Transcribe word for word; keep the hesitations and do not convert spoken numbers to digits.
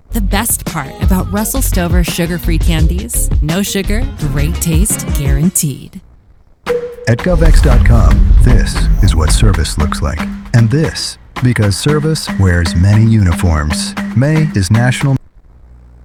The best part about Russell Stover sugar-free candies, no sugar, great taste guaranteed. At GovX dot com, this is what service looks like. And this, because service wears many uniforms. May is National